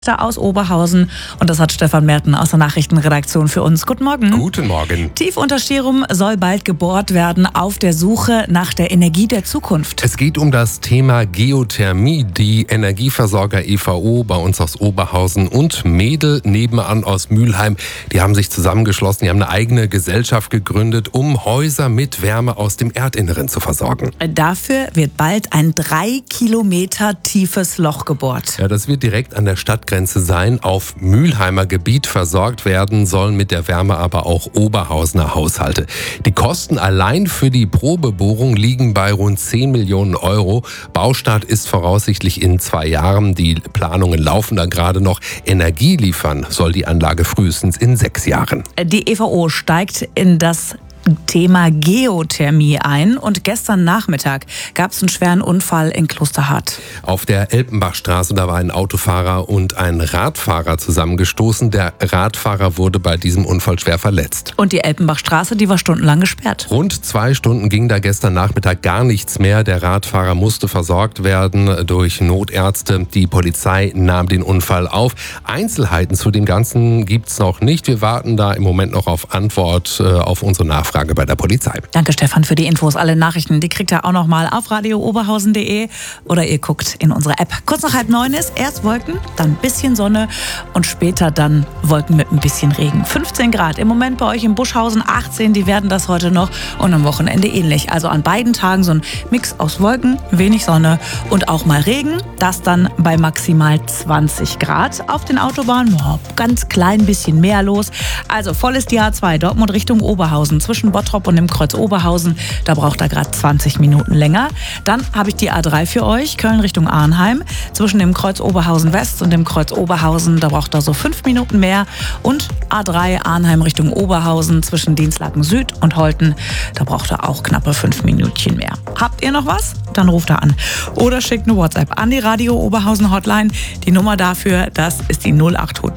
Aus Oberhausen und das hat Stefan Merten aus der Nachrichtenredaktion für uns. Guten Morgen. Guten Morgen. Tief unter Stirum soll bald gebohrt werden auf der Suche nach der Energie der Zukunft. Es geht um das Thema Geothermie. Die Energieversorger EVO bei uns aus Oberhausen und Mädel nebenan aus Mülheim, die haben sich zusammengeschlossen, die haben eine eigene Gesellschaft gegründet, um Häuser mit Wärme aus dem Erdinneren zu versorgen. Dafür wird bald ein 3 Kilometer tiefes Loch gebohrt. Ja, das wird direkt an der Stadtgrenze sein. Auf Mülheimer Gebiet versorgt werden sollen mit der Wärme aber auch Oberhausener Haushalte. Die Kosten allein für die Probebohrung liegen bei rund 10 Millionen Euro. Baustart ist voraussichtlich in 2 Jahren. Die Planungen laufen da gerade noch. Energie liefern soll die Anlage frühestens in 6 Jahren. Die EVO steigt in das Thema Geothermie ein und gestern Nachmittag gab es einen schweren Unfall in Klosterhardt. Auf der Elpenbachstraße, da war ein Autofahrer und ein Radfahrer zusammengestoßen. Der Radfahrer wurde bei diesem Unfall schwer verletzt. Und die Elpenbachstraße, die war stundenlang gesperrt. Rund 2 Stunden ging da gestern Nachmittag gar nichts mehr. Der Radfahrer musste versorgt werden durch Notärzte. Die Polizei nahm den Unfall auf. Einzelheiten zu dem Ganzen gibt's noch nicht. Wir warten da im Moment noch auf Antwort auf unsere Nachfrage bei der Polizei. Danke Stefan für die Infos. Alle Nachrichten, die kriegt ihr auch noch mal auf radiooberhausen.de oder ihr guckt in unsere App. Kurz nach 8:30 ist erst Wolken, dann ein bisschen Sonne und später dann Wolken mit ein bisschen Regen. 15 Grad im Moment bei euch in Buschhausen, 18, die werden das heute noch und am Wochenende ähnlich. Also an beiden Tagen so ein Mix aus Wolken, wenig Sonne und auch mal Regen. Das dann bei maximal 20 Grad. Auf den Autobahnen ganz klein bisschen mehr los. Also voll ist die A2 Dortmund Richtung Oberhausen. Zwischen Bottrop und dem Kreuz Oberhausen, da braucht er gerade 20 Minuten länger. Dann habe ich die A3 für euch, Köln Richtung Arnheim. Zwischen dem Kreuz Oberhausen West und dem Kreuz Oberhausen, da braucht er so 5 Minuten mehr. Und A3 Arnheim Richtung Oberhausen zwischen Dinslaken Süd und Holten, da braucht er auch knappe 5 Minütchen mehr. Habt ihr noch was? Dann ruft er an. Oder schickt eine WhatsApp an die Radio Oberhausen Hotline. Die Nummer dafür, das ist die 0800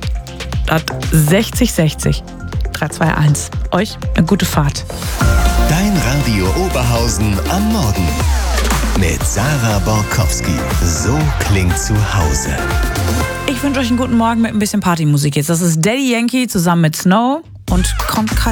60 60 321. Euch eine gute Fahrt. Dein Radio Oberhausen am Morgen. Mit Sarah Borkowski. So klingt zu Hause. Ich wünsche euch einen guten Morgen mit ein bisschen Partymusik jetzt. Das ist Daddy Yankee zusammen mit Snow und kommt kalt.